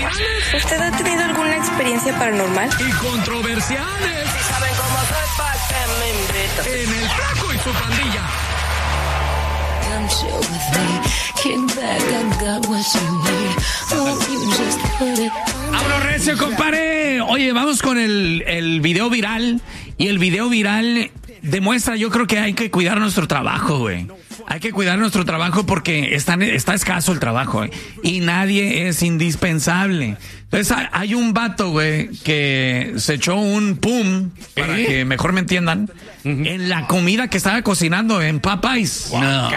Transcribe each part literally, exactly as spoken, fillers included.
¿Usted ha tenido alguna experiencia paranormal? Y controversiales. ¿Saben cómo soy? Pa' que me invito. En el Flaco y su pandilla. ¡Abro recio, compadre! Oye, vamos con el, el video viral. Y el video viral demuestra, yo creo que hay que cuidar nuestro trabajo, güey. Hay que cuidar nuestro trabajo porque está, está escaso el trabajo, güey. Y nadie es indispensable. Entonces hay un vato, güey, que se echó un pum, para ¿Eh? que mejor me entiendan, uh-huh. en la comida que estaba cocinando en Popeyes. No. no.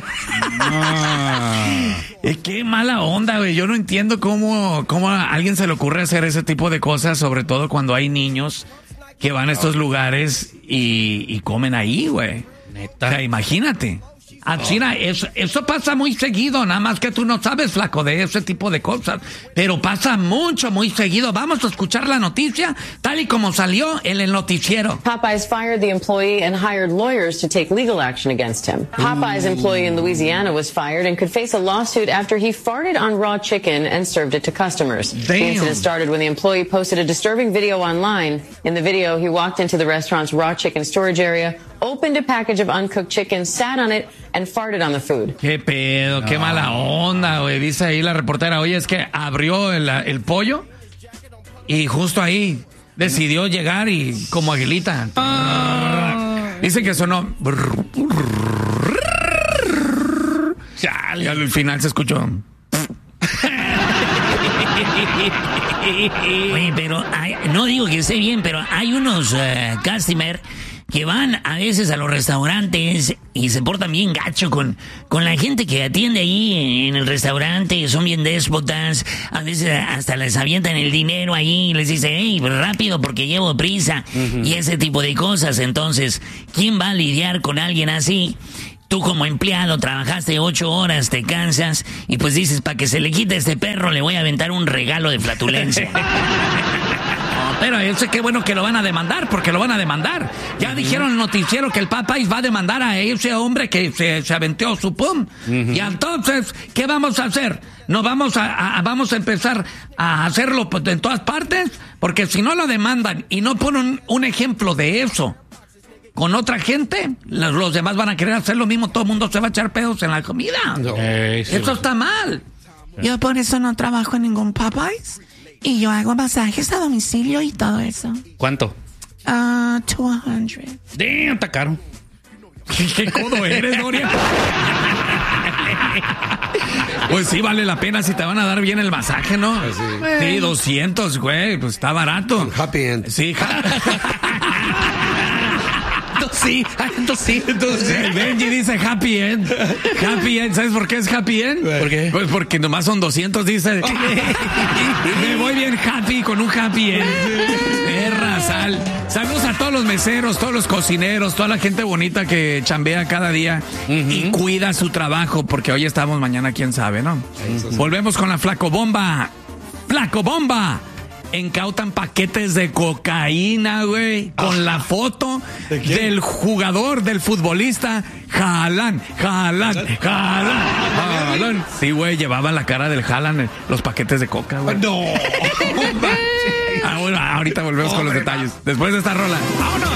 Qué mala onda, güey. Yo no entiendo cómo, cómo a alguien se le ocurre hacer ese tipo de cosas, sobre todo cuando hay niños que van a estos lugares y, y comen ahí, güey. Neta. O sea, imagínate. Ah, China, eso, eso pasa muy seguido, nada más que tú no sabes, flaco, de ese tipo de cosas. Pero pasa mucho, muy seguido. Vamos a escuchar la noticia tal y como salió en el noticiero. Popeyes fired the employee and hired lawyers to take legal action against him. Popeyes mm. employee in Louisiana was fired and could face a lawsuit after he farted on raw chicken and served it to customers. Damn. The incident started when the employee posted a disturbing video online. In the video, he walked into the restaurant's raw chicken storage area, opened a package of uncooked chicken, sat on it, and farted on the food. Qué pedo, qué no. mala onda, güey. Dice ahí la reportera, oye, es que abrió el, el pollo y justo ahí decidió llegar y como aguilita. Ah. Dice que sonó. Y al final se escuchó. Oye, pero hay, no digo que esté bien, pero hay unos uh, customers que van a veces a los restaurantes y se portan bien gacho con, con la gente que atiende ahí en el restaurante, son bien déspotas, a veces hasta les avientan el dinero ahí y les dicen, hey, rápido porque llevo prisa, uh-huh. y ese tipo de cosas. Entonces, ¿quién va a lidiar con alguien así? Tú como empleado trabajaste ocho horas, te cansas y pues dices, para que se le quite a este perro le voy a aventar un regalo de flatulencia. Pero yo sé qué bueno que lo van a demandar, porque lo van a demandar. Ya uh-huh. dijeron en el noticiero que el Popeyes va a demandar a ese hombre que se, se aventó su pum. Uh-huh. Y entonces, ¿qué vamos a hacer? ¿No vamos a, a, vamos a empezar a hacerlo en todas partes? Porque si no lo demandan y no ponen un ejemplo de eso con otra gente, los, los demás van a querer hacer lo mismo, todo el mundo se va a echar pedos en la comida. No. Eh, sí, eso está mal. Yo por eso no trabajo en ningún Popeyes. Y yo hago masajes a domicilio y todo eso. ¿Cuánto? Ah, uh, two hundred. Damn, está caro. ¿Qué codo eres, Doria? Pues sí, vale la pena si te van a dar bien el masaje, ¿no? Pues sí. Sí, doscientos, güey, pues está barato. Happy end. Sí, ja- Sí, sí. Entonces, el Benji dice happy end. Happy end. ¿Sabes por qué es happy end? ¿Por qué? Pues porque nomás son doscientos, dice. Me voy bien happy con un happy end. Perra, sal. Saludos a todos los meseros, todos los cocineros, toda la gente bonita que chambea cada día uh-huh. y cuida su trabajo, porque hoy estamos, mañana quién sabe, ¿no? Uh-huh. Volvemos con la Flaco Bomba. ¡Flaco Bomba! Incautan paquetes de cocaína, güey, con ah, la foto ¿de del jugador, del futbolista Haaland, Haaland, Haaland, Haaland. Sí, güey, llevaban la cara del Haaland en los paquetes de coca, güey. No. Ahora, ahorita volvemos oh, con los detalles. Después de esta rola. ¡Vámonos!